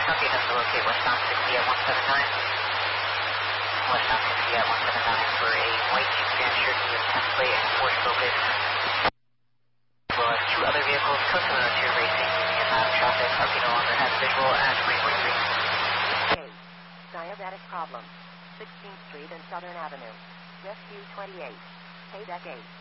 copy, enough to locate westbound 60 at 179. Westbound 60 at 179 for a white Jeep Grand Cherokee with temp plate and Ford Focus. As well as two other vehicles, Costa Tier Racing, Union Mountain Traffic, RP no longer has visual at 343. Diabetic problem. 16th Street and Southern Avenue. Rescue 28. Payback 8.